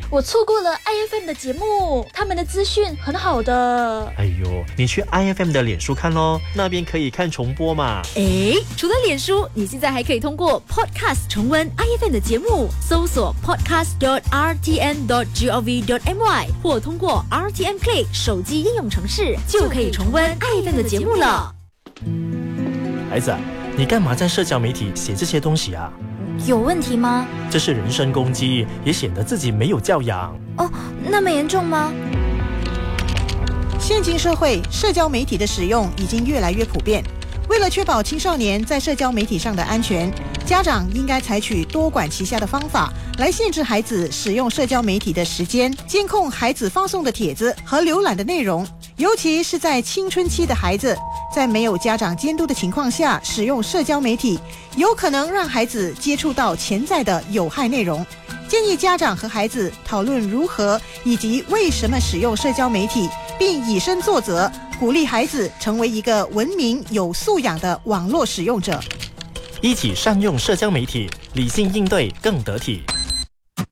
我错过了 IFM 的节目，他们的资讯很好的。 哎呦，你去 IFM 的脸书看咯，那边可以看重播嘛。 除了脸书，你现在还可以通过 Podcast 重温 IFM 的节目，搜索 podcast.rtn.gov.my 或通过 RTN Play 手机应用程式，就可以重温 IFM 的节目了。 孩子，你干嘛在社交媒体写这些东西啊？ 有问题吗？ 这是人身攻击，也显得自己没有教养。 哦，那么严重吗？ 现今社会，社交媒体的使用已经越来越普遍。为了确保青少年在社交媒体上的安全，家长应该采取多管齐下的方法来限制孩子使用社交媒体的时间，监控孩子发送的帖子和浏览的内容，尤其是在青春期的孩子，在没有家长监督的情况下使用社交媒体，有可能让孩子接触到潜在的有害内容。建议家长和孩子讨论如何以及为什么使用社交媒体，并以身作则，鼓励孩子成为一个文明有素养的网络使用者。 一起善用社交媒体，理性应对更得体。